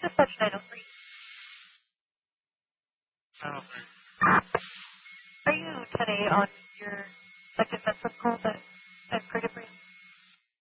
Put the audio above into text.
to 7903. Are you today on your second census call that